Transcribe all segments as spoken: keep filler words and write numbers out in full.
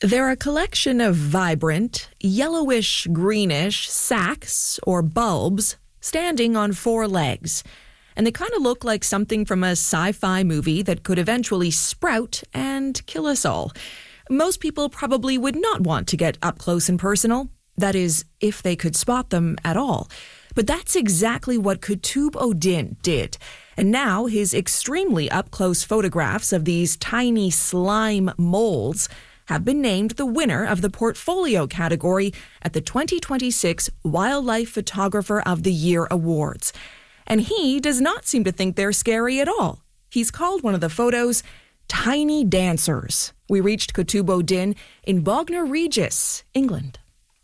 They're a collection of vibrant, yellowish-greenish sacs or bulbs standing on four legs. And they kind of look like something from a sci-fi movie that could eventually sprout and kill us all. Most people probably would not want to get up close and personal. That is, if they could spot them at all. But that's exactly what Qutb Uddin did. And now his extremely up-close photographs of these tiny slime molds have been named the winner of the Portfolio category at the twenty twenty-six Wildlife Photographer of the Year Awards. And he does not seem to think they're scary at all. He's called one of the photos Tiny Dancers. We reached Qutb Uddin in Bognor Regis, England.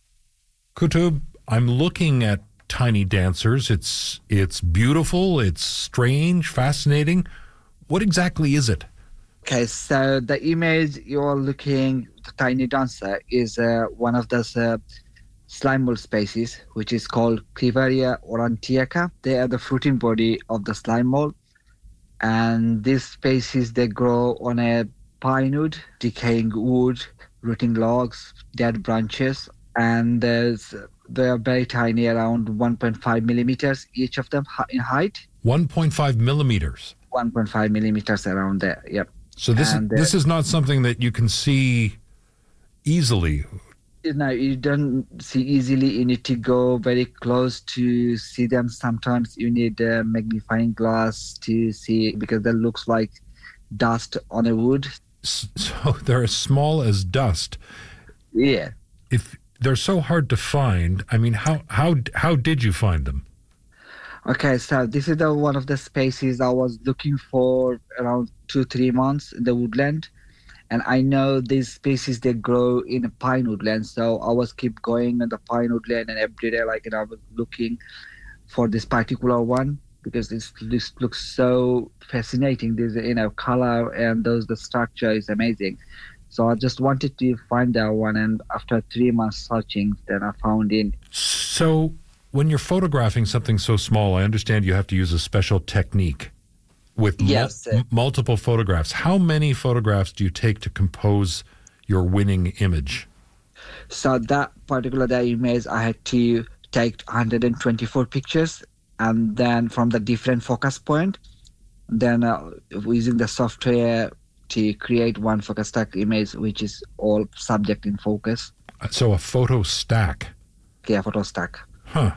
Qutb, I'm looking at Tiny Dancers. It's it's beautiful, it's strange, fascinating. What exactly is it? Okay, so the image you're looking, the Tiny Dancer, is uh, one of those uh, slime mold species, which is called Clevaria aurantiaca. They are the fruiting body of the slime mold. And these species, they grow on a pine wood, decaying wood, rotting logs, dead branches. And there's, they are very tiny, around one point five millimeters, each of them in height. one point five millimeters? one point five millimeters around there, yep. So this and, is, uh, this is not something that you can see easily. No, you don't see easily. You need to go very close to see them. Sometimes you need a magnifying glass to see, because that looks like dust on a wood. So they're as small as dust. Yeah. If they're so hard to find, I mean, how how how did you find them? Okay, so this is the one of the species I was looking for around two, three months in the woodland. And I know these species, they grow in a pine woodland. So I was keep going in the pine woodland, and every day, like, you know, I was looking for this particular one, because this, this looks so fascinating. This, you know, color and those, the structure is amazing. So I just wanted to find that one. And after three months searching, then I found it. So when you're photographing something so small, I understand you have to use a special technique with yes, mul- multiple photographs. How many photographs do you take to compose your winning image? So that particular that image, I had to take one hundred twenty-four pictures, and then from the different focus point, then uh, using the software to create one focus stack image, which is all subject in focus. So a photo stack. Yeah, photo stack. Huh.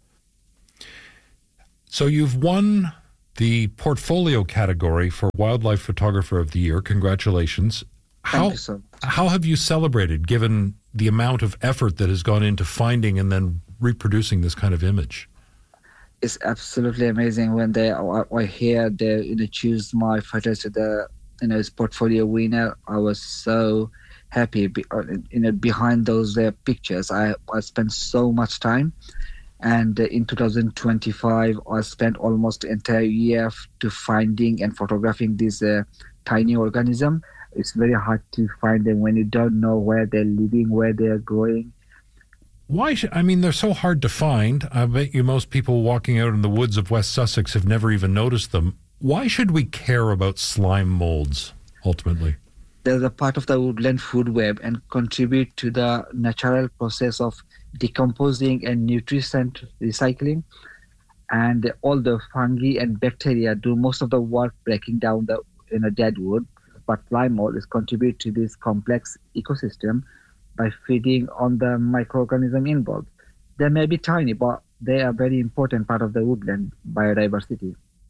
So you've won the Portfolio category for Wildlife Photographer of the Year. Congratulations. How, Thank you so much. How have you celebrated, given the amount of effort that has gone into finding and then reproducing this kind of image? It's absolutely amazing when they I, I hear they you know choose my photos to the you know Portfolio winner. I was so happy. Be, you know behind those uh, pictures, I I spent so much time. And in two thousand twenty-five, I spent almost the entire year to finding and photographing this uh, tiny organism. It's very hard to find them when you don't know where they're living, where they're growing. Why should, I mean, they're so hard to find. I bet you most people walking out in the woods of West Sussex have never even noticed them. Why should we care about slime molds, ultimately? They're a part of the woodland food web and contribute to the natural process of decomposing and nutrient recycling. And all the fungi and bacteria do most of the work breaking down the you know, dead wood. But slime mold is contribute to this complex ecosystem by feeding on the microorganism involved. They may be tiny, but they are a very important part of the woodland biodiversity.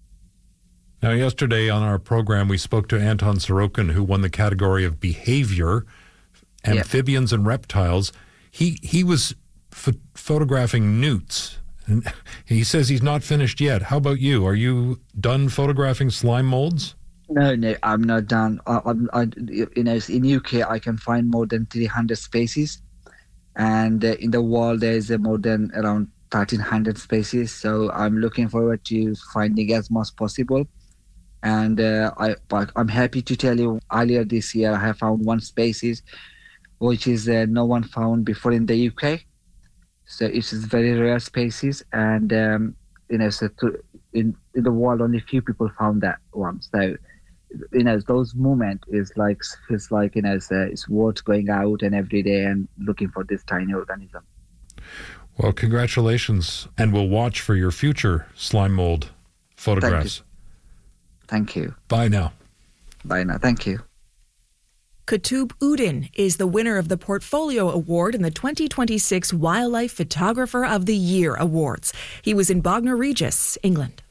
Now, yesterday on our program, we spoke to Anton Sorokin, who won the category of behavior, amphibians yeah. and reptiles. He he was ph- photographing newts. And he says he's not finished yet. How about you? Are you done photographing slime molds? No, no, I'm not done. I, I'm, I, you know, in U K, I can find more than three hundred species. And uh, in the world, there is uh, more than around thirteen hundred species. So I'm looking forward to finding as much possible. And uh, I, I'm happy to tell you, earlier this year, I have found one species, which is uh, no one found before in the U K. So it's a very rare species. And, um, you know, so to, in, in the world, only few people found that one. So you know, those moments is like, feels like, you know, it's, uh, it's worth going out and every day and looking for this tiny organism. Well, congratulations, and we'll watch for your future slime mold photographs. Thank you. Thank you. Bye now. Bye now. Thank you. Qutub Uddin is the winner of the Portfolio Award in the twenty twenty-six Wildlife Photographer of the Year Awards. He was in Bognor Regis, England.